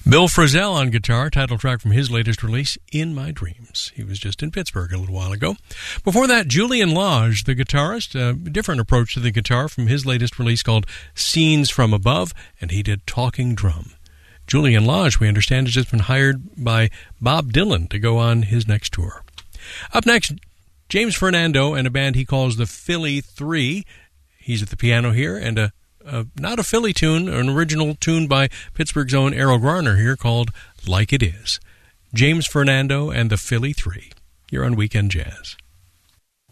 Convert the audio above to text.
Bill Frisell on guitar, title track from his latest release, In My Dreams. He was just in Pittsburgh a little while ago. Before that, Julian Lage, the guitarist, a different approach to the guitar from his latest release called Scenes from Above, and he did Talking Drum. Julian Lage, we understand, has just been hired by Bob Dylan to go on his next tour. Up next, James Fernando and a band he calls the Philly Three. He's at the piano here, and not a Philly tune, an original tune by Pittsburgh's own Errol Garner here called Like It Is. James Fernando and the Philly Three. You're on Weekend Jazz.